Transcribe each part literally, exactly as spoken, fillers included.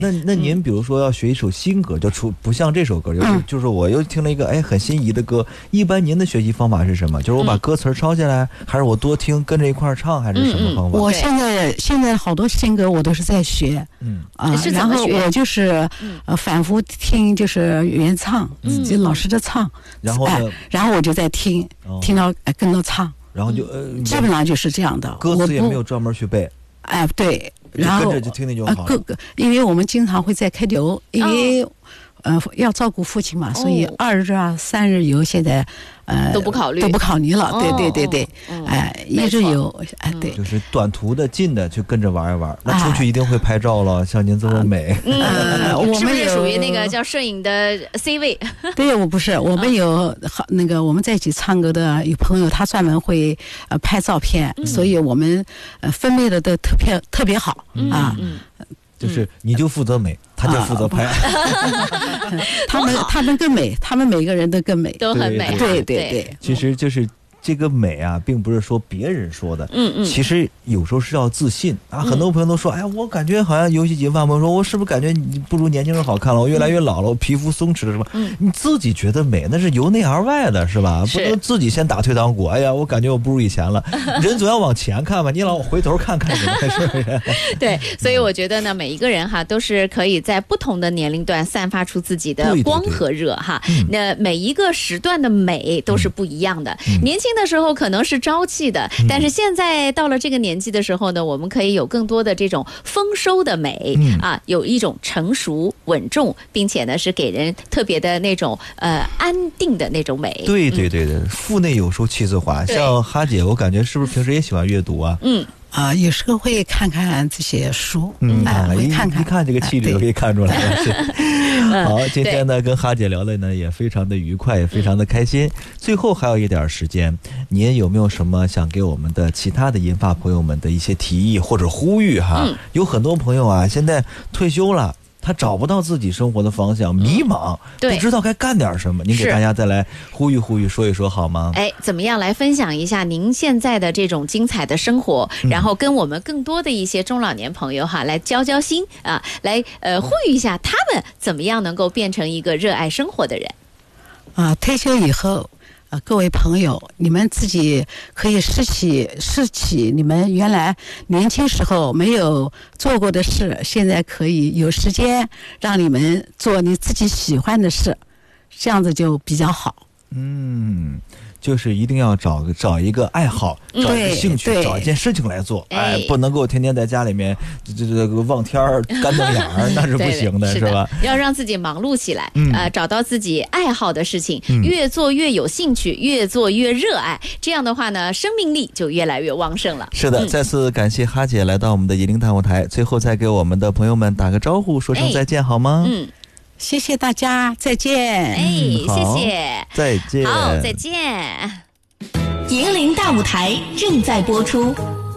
那那您比如说要学一首新歌，就出不像这首歌，就是、嗯、就是我又听了一个哎很心仪的歌。一般您的学习方法是什么？就是我把歌词抄下来，嗯、还是我多听跟着一块唱，还是什么方法？ 嗯嗯、我现在现在好多新歌我都是在学， 嗯啊、呃，然后我就是呃反复听，就是原唱，嗯、就老师的唱， 然后呢、 哎，然后我就在听，哦、听到哎跟着唱， 然后就呃基本上就是这样的， 歌词也没有专门去背， 哎对。然后跟着就听听就好了。 各个，因为我们经常会在开游，因为、哦、呃要照顾父亲嘛，所以二日啊、三日游现在呃都不考虑， 都不考虑了。 哦、 对对对对，哎、呃，一日游，哎对， 就是短途的、近的，就跟着玩一玩。那出去一定会拍照了，像您这么美。 嗯，我们也属于那个叫摄影的 C 位。 对，我不是，我们有好那个我们在一起唱歌的有朋友，他专门会呃拍照片，嗯、所以我们呃分类的都特别特别好、 嗯、 啊。 嗯， 就是你就负责美，他就负责拍。 他们他们更美，他们每个人都更美， 都很美。 对对 对, 对， 其实就是这个美啊，并不是说别人说的， 嗯嗯， 其实有时候是要自信啊。很多朋友都说，哎呀，我感觉好像游戏节目朋友说，我是不是感觉你不如年轻人好看了？我越来越老了，我皮肤松弛了，什么？ 嗯， 你自己觉得美，那是由内而外的，是吧？不能自己先打退堂鼓。哎呀，我感觉我不如以前了。人总要往前看吧，你老回头看看什么？是不是？ 对，所以我觉得呢，每一个人哈，都是可以在不同的年龄段散发出自己的光和热哈。 对对对， 那每一个时段的美都是不一样的。 嗯、 年轻的时候可能是是朝气的，但是现在到了这个年纪的时候呢，我们可以有更多的这种丰收的美、嗯、啊，有一种成熟稳重，并且呢是给人特别的那种呃安定的那种美。 对对对对，腹内有书气自华。像哈姐，我感觉是不是平时也喜欢阅读啊？ 嗯。 啊、呃，有时候会看看这些书， 嗯， 啊、呃，会看看， 一看这个气质就可以看出来了。是好，今天呢跟哈姐聊的呢也非常的愉快，也非常的开心。最后还有一点时间，您有没有什么想给我们的其他的银发朋友们的一些提议或者呼吁哈？ 嗯、 有很多朋友啊，现在退休了。他找不到自己生活的方向，迷茫， 嗯、 不知道该干点什么。您给大家再来呼吁呼吁，说一说好吗？ 哎，怎么样来分享一下您现在的这种精彩的生活，嗯、然后跟我们更多的一些中老年朋友哈来交交心啊，来呃呼吁一下他们怎么样能够变成一个热爱生活的人啊。退休以后。啊，各位朋友，你们自己可以拾起拾起你们原来年轻时候没有做过的事，现在可以有时间让你们做你自己喜欢的事，这样子就比较好。 嗯，就是一定要找个找一个爱好，找一个兴趣，找一件事情来做。哎，不能够天天在家里面这这这个望天儿干瞪眼儿，那是不行的， 是是吧？ 要让自己忙碌起来， 嗯、 呃，找到自己爱好的事情，嗯、越做越有兴趣，越做越热爱。这样的话呢，生命力就越来越旺盛了。 是的，嗯、再次感谢哈姐来到我们的银铃大舞台，最后再给我们的朋友们打个招呼，说声再见、哎、好吗？ 嗯。 谢谢大家，再见。 哎，谢谢， 再见。 好，再见。 银铃大舞台正在播出。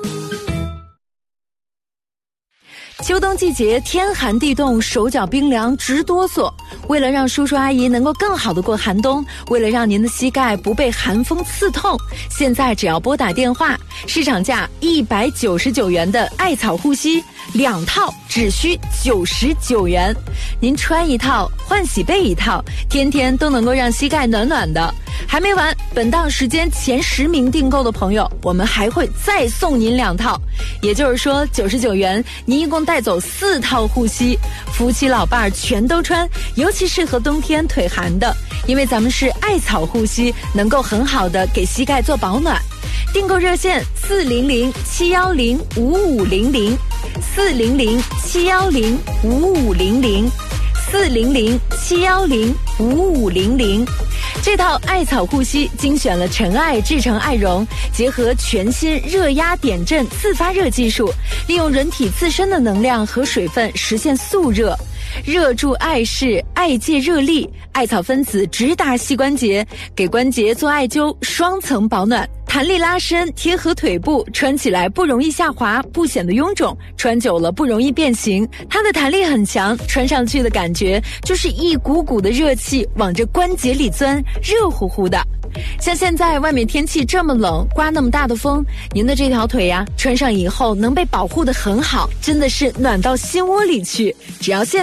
秋冬季节天寒地冻，手脚冰凉直哆嗦。为了让叔叔阿姨能够更好的过寒冬，为了让您的膝盖不被寒风刺痛，现在只要拨打电话，市场价一百九十九元的艾草护膝两套只需九十九元，您穿一套换洗被一套，天天都能够让膝盖暖暖的。还没完，本档时间前十名订购的朋友，我们还会再送您两套，也就是说九十九元您一共带走四套护膝，夫妻老伴儿全都穿，尤其适合冬天腿寒的，因为咱们是艾草护膝，能够很好的给膝盖做保暖。订购热线四零零七幺零五五零零，四零零七幺零五五零零，四零零七幺零五五零零。这套艾草护膝精选了陈艾制成艾绒，结合全新热压点阵自发热技术，利用人体自身的能量和水分实现速热。热助艾式，艾借热力，艾草分子直达膝关节，给关节做艾灸，双层保暖。它弹力拉伸，贴合腿部，穿起来不容易下滑，不显得臃肿，穿久了不容易变形。它的弹力很强，穿上去的感觉就是一股股的热气往这关节里钻，热乎乎的。像现在外面天气这么冷，刮那么大的风，您的这条腿呀，穿上以后能被保护得很好，真的是暖到心窝里去。只要现